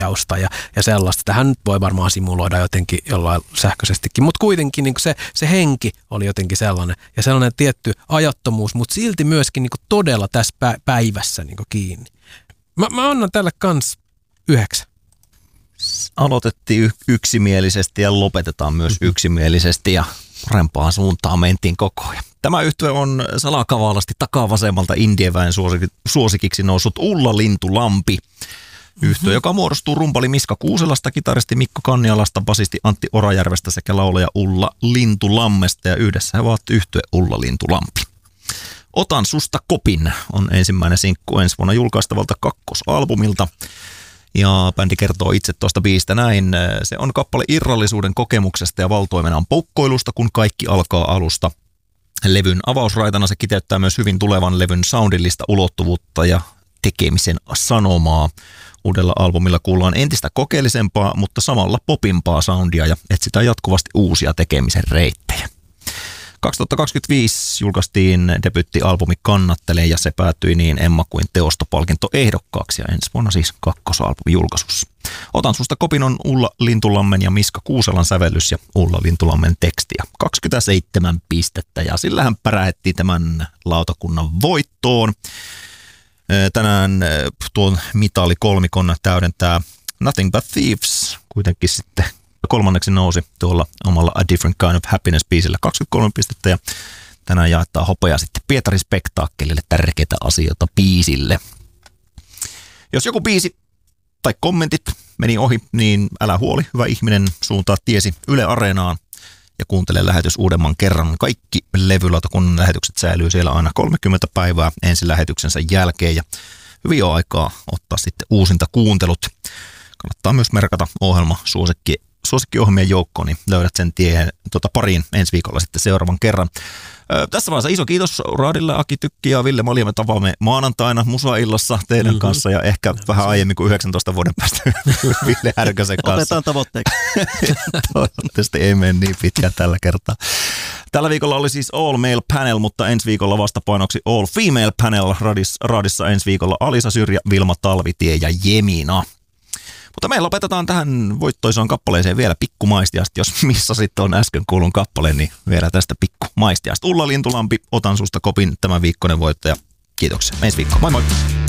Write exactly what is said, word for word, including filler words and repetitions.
ohjausta ja, ja sellaista. Tähän nyt voi varmaan simuloida jotenkin jollain sähköisestikin, mutta kuitenkin niin se, se henki oli jotenkin sellainen ja sellainen tietty ajattomuus, mutta silti myöskin niin todella tässä päivässä niin kiinni. Mä, mä annan tälle kans yhdeksän. Aloitettiin y- yksimielisesti ja lopetetaan myös mm-hmm. yksimielisesti ja parempaan suuntaan mentiin koko ajan. Tämä yhtye on salakavalasti takaa vasemmalta indieväen suosikiksi noussut Ulla Lintu Lampi. Yhtye, mm-hmm. joka muodostuu rumpali Miska Kuuselasta, kitaristi Mikko Kannialasta, basisti Antti Orajärvestä sekä laulaja Ulla Lintu Lammesta ja yhdessä he ovat yhtye Ulla Lintu Lampi. Otan susta kopin on ensimmäinen sinkku ensi vuonna julkaistavalta kakkosalbumilta. Ja bändi kertoo itse tuosta biistä näin. Se on kappale irrallisuuden kokemuksesta ja valtoimenan poukkoilusta, kun kaikki alkaa alusta. Levyn avausraitana se kiteyttää myös hyvin tulevan levyn soundillista ulottuvuutta ja tekemisen sanomaa. Uudella albumilla kuullaan entistä kokeellisempaa, mutta samalla popimpaa soundia ja etsitään jatkuvasti uusia tekemisen reittejä. kaksituhattakaksikymmentäviisi julkaistiin debyttialbumi Kannattelee ja se päätyi niin Emma kuin teostopalkintoehdokkaaksi ja ensi vuonna siis kakkosalbumi julkaisussa. Otan susta kopin on Ulla Lintulammen ja Miska Kuuselan sävellys ja Ulla Lintulammen teksti ja kaksikymmentäseitsemän pistettä ja sillähän pärähettiin tämän lautakunnan voittoon. Tänään tuon mitali kolmikon täydentää Nothing But Thieves kuitenkin sitten. Kolmanneksi nousi tuolla omalla A Different Kind of Happiness-biisillä kaksikymmentäkolme pistettä ja tänään jaetaan hopea sitten Pietarin Spektaakkelille tärkeitä asioita biisille. Jos joku biisi tai kommentit meni ohi, niin älä huoli, hyvä ihminen, suuntaa tiesi Yle Areenaan ja kuuntele lähetys uudemman kerran. Kaikki levylautakunnan lähetykset säilyy siellä aina kolmekymmentä päivää ensi lähetyksensä jälkeen ja hyvin on aikaa ottaa sitten uusinta kuuntelut. Kannattaa myös merkata ohjelma suosikki suosikkiohjelmien joukkoon, niin löydät sen tien tuota, pariin ensi viikolla sitten seuraavan kerran. Öö, tässä vaiheessa iso kiitos Raadille, Aki Tykki ja Ville Malja. Me tavaamme maanantaina Musa-illassa teidän mm-hmm. kanssa ja ehkä ja vähän aiemmin kuin yhdeksäntoista vuoden päästä Ville Härkösen kanssa. Otetaan tavoitteeksi. Toivottavasti ei mene niin pitkään tällä kertaa. Tällä viikolla oli siis All Male Panel, mutta ensi viikolla vastapainoksi All Female Panel. Radis, Radissa ensi viikolla Alisa Syrjä, Vilma Talvitie ja Jemina. Mutta me lopetetaan tähän voittoisaan kappaleeseen vielä pikkumaistiasta. Jos missasit on äsken kuulun kappaleen, niin vielä tästä pikkumaistiasta. Ulla Lintulampi, otan susta kopin tämän viikkoinen voittaja. Kiitoksia. Ensi viikko. Moi moi!